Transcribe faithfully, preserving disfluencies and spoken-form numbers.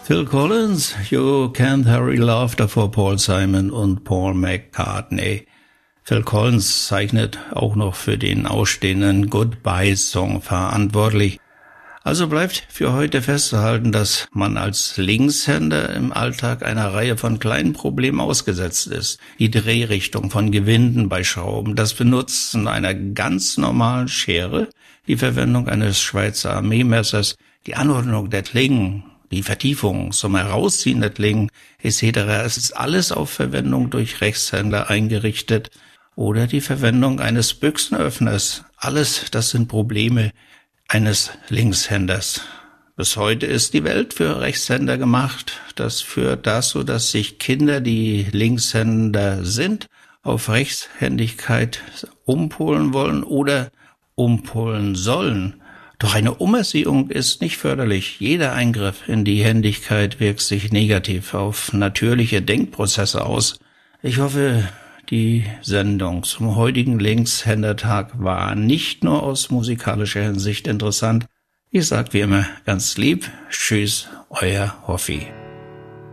Phil Collins, You Can't Hurry Laughter vor Paul Simon und Paul McCartney. Phil Collins zeichnet auch noch für den ausstehenden Goodbye-Song verantwortlich. Also bleibt für heute festzuhalten, dass man als Linkshänder im Alltag einer Reihe von kleinen Problemen ausgesetzt ist. Die Drehrichtung von Gewinden bei Schrauben, das Benutzen einer ganz normalen Schere, die Verwendung eines Schweizer Armeemessers, die Anordnung der Klingen, die Vertiefung zum Herausziehen der Klingen et cetera. Es ist alles auf Verwendung durch Rechtshänder eingerichtet oder die Verwendung eines Büchsenöffners. Alles, das sind Probleme eines Linkshänders. Bis heute ist die Welt für Rechtshänder gemacht. Das führt dazu, dass sich Kinder, die Linkshänder sind, auf Rechtshändigkeit umpolen wollen oder umpolen sollen. Doch eine Umerziehung ist nicht förderlich. Jeder Eingriff in die Händigkeit wirkt sich negativ auf natürliche Denkprozesse aus. Ich hoffe, die Sendung zum heutigen Linkshändertag war nicht nur aus musikalischer Hinsicht interessant. Ich sag wie immer ganz lieb, tschüss, euer Hoffi.